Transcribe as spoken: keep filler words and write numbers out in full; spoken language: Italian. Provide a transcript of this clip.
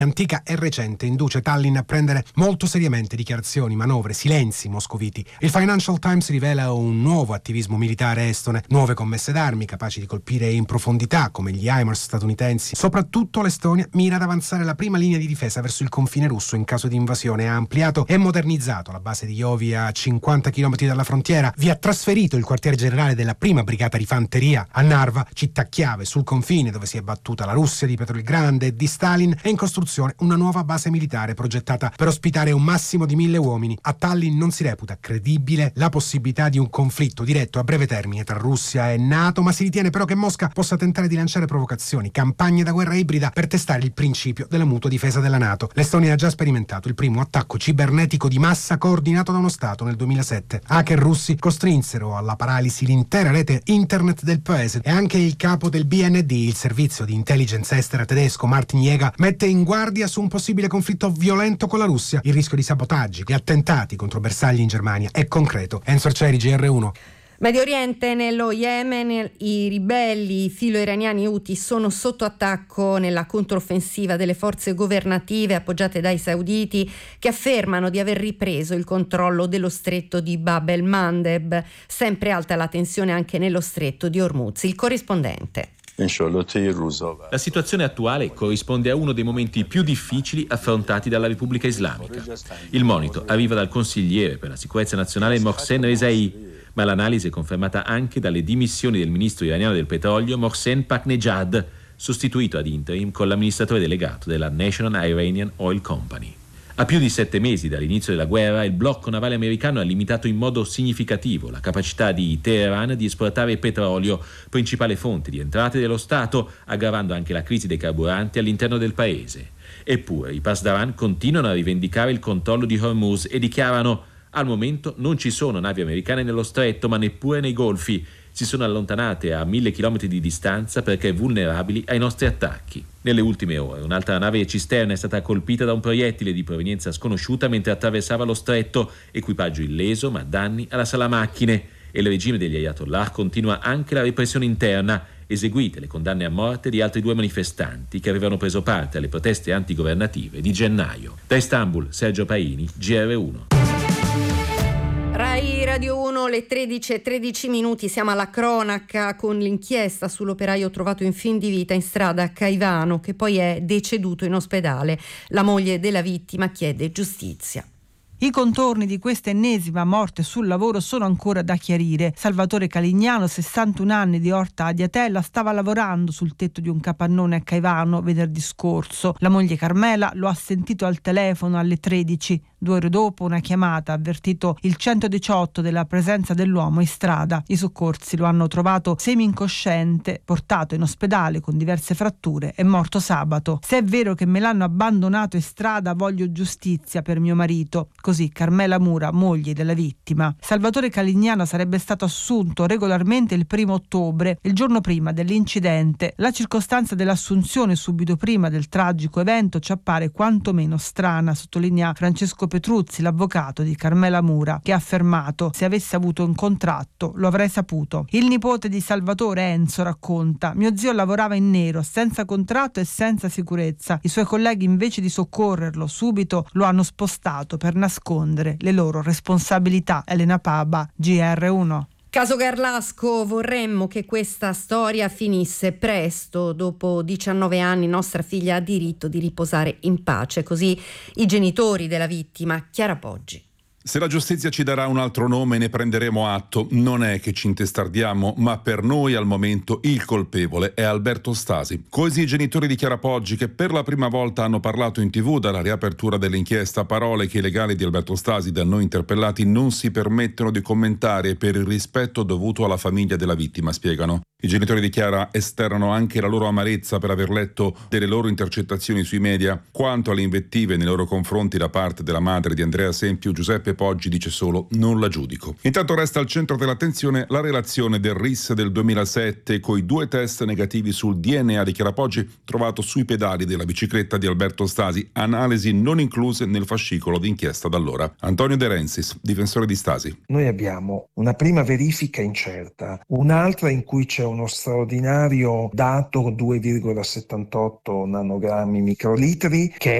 antica e recente induce Tallinn a prendere molto seriamente dichiarazioni, manovre, silenzi moscoviti. Il Financial Times rivela un nuovo attivismo militare estone, nuove commesse d'armi capaci di colpire in profondità come gli HIMARS statunitensi. Soprattutto l'Estonia mira ad avanzare la prima linea di difesa verso il confine russo in caso di invasione. Ha ampliato e modernizzato la base di Jovi a cinquanta chilometri dalla frontiera, vi ha trasferito il quartier generale della prima brigata di fanteria a Narva, città chiave sul confine dove si è battuta la Russia di Pietro il Grande e di Stalin. È in costruzione una nuova base militare progettata per ospitare un massimo di mille uomini. A Tallinn non si reputa credibile la possibilità di un conflitto diretto a breve termine tra Russia e NATO, ma si ritiene però che Mosca possa tentare di lanciare provocazioni, campagne da guerra ibrida per testare il principio della mutua difesa della NATO. L'Estonia ha già sperimentato il primo attacco cibernetico di massa coordinato da uno Stato nel duemilasette. Hacker russi costrinsero alla paralisi l'intera rete internet del paese e anche il capo del B N D, il servizio di intelligence estera tedesco, Martin Jäger, mette in guardia su un possibile conflitto violento con la Russia. Il rischio di sabotaggi e attentati contro bersagli in Germania è concreto. Enzo Arcieri, G R uno. Medio Oriente, nello Yemen, i ribelli filo-iraniani Houthi sono sotto attacco nella controffensiva delle forze governative appoggiate dai sauditi, che affermano di aver ripreso il controllo dello stretto di Bab el-Mandeb. Sempre alta la tensione anche nello stretto di Hormuz. Il corrispondente. La situazione attuale corrisponde a uno dei momenti più difficili affrontati dalla Repubblica Islamica. Il monito arriva dal consigliere per la sicurezza nazionale Mohsen Rezaei, ma l'analisi è confermata anche dalle dimissioni del ministro iraniano del petrolio Mohsen Paknejad, sostituito ad interim con l'amministratore delegato della National Iranian Oil Company. A più di sette mesi dall'inizio della guerra, il blocco navale americano ha limitato in modo significativo la capacità di Teheran di esportare petrolio, principale fonte di entrate dello Stato, aggravando anche la crisi dei carburanti all'interno del paese. Eppure i Pasdaran continuano a rivendicare il controllo di Hormuz e dichiarano: al momento non ci sono navi americane nello stretto, ma neppure nei golfi. Si sono allontanate a mille chilometri di distanza perché vulnerabili ai nostri attacchi. Nelle ultime ore un'altra nave cisterna è stata colpita da un proiettile di provenienza sconosciuta mentre attraversava lo stretto, equipaggio illeso ma danni alla sala macchine. E il regime degli Ayatollah continua anche la repressione interna, eseguite le condanne a morte di altri due manifestanti che avevano preso parte alle proteste antigovernative di gennaio. Da Istanbul, Sergio Paini, G R uno. Rai Radio uno, le tredici e tredici minuti, siamo alla cronaca con l'inchiesta sull'operaio trovato in fin di vita in strada a Caivano, che poi è deceduto in ospedale. La moglie della vittima chiede giustizia. I contorni di questa ennesima morte sul lavoro sono ancora da chiarire. Salvatore Calignano, sessantuno anni, di Orta Adiatella, stava lavorando sul tetto di un capannone a Caivano venerdì scorso. La moglie Carmela lo ha sentito al telefono alle tredici. Due ore dopo una chiamata ha avvertito il centodiciotto della presenza dell'uomo in strada. I soccorsi lo hanno trovato semi-incosciente, portato in ospedale con diverse fratture e morto sabato. Se è vero che me l'hanno abbandonato in strada, voglio giustizia per mio marito. Così Carmela Mura, moglie della vittima. Salvatore Calignano sarebbe stato assunto regolarmente il primo ottobre, il giorno prima dell'incidente. La circostanza dell'assunzione subito prima del tragico evento ci appare quantomeno strana, sottolinea Francesco Petruzzi, l'avvocato di Carmela Mura, che ha affermato: se avesse avuto un contratto lo avrei saputo. Il nipote di Salvatore, Enzo, racconta: mio zio lavorava in nero, senza contratto e senza sicurezza. I suoi colleghi, invece di soccorrerlo subito, lo hanno spostato per nascondere le loro responsabilità. Elena Paba, G R uno. Caso Garlasco, vorremmo che questa storia finisse presto. Dopo diciannove anni nostra figlia ha diritto di riposare in pace. Così i genitori della vittima, Chiara Poggi. Se la giustizia ci darà un altro nome ne prenderemo atto. Non è che ci intestardiamo, ma per noi al momento il colpevole è Alberto Stasi. Così i genitori di Chiara Poggi, che per la prima volta hanno parlato in tv dalla riapertura dell'inchiesta, parole che i legali di Alberto Stasi da noi interpellati non si permettono di commentare per il rispetto dovuto alla famiglia della vittima, spiegano. I genitori di Chiara esternano anche la loro amarezza per aver letto delle loro intercettazioni sui media. Quanto alle invettive nei loro confronti da parte della madre di Andrea Sempiu, Giuseppe Giuseppe Poggi dice solo non la giudico. Intanto resta al centro dell'attenzione la relazione del R I S del duemilasette coi due test negativi sul D N A di Chiara Poggi trovato sui pedali della bicicletta di Alberto Stasi, analisi non incluse nel fascicolo d'inchiesta d'allora. Antonio De Rensis, difensore di Stasi. Noi abbiamo una prima verifica incerta, un'altra in cui c'è uno straordinario dato due virgola settantotto nanogrammi microlitri che